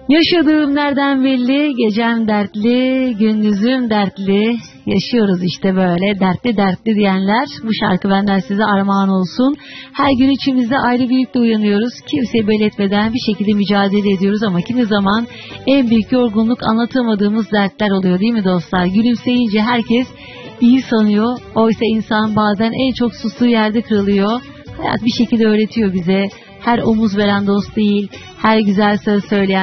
Yaşadığım nereden belli, gecem dertli, gündüzüm dertli. Yaşıyoruz işte böyle dertli dertli diyenler. Bu şarkı benden size armağan olsun. Her gün içimizde ayrı bir yükle uyanıyoruz. Kimseyi belli etmeden bir şekilde mücadele ediyoruz ama kimi zaman en büyük yorgunluk anlatamadığımız dertler oluyor değil mi dostlar? Gülümseyince herkes iyi sanıyor. Oysa insan bazen en çok sustuğu yerde kırılıyor. Hayat bir şekilde öğretiyor bize. Her omuz veren dost değil, her güzel söz söyleyen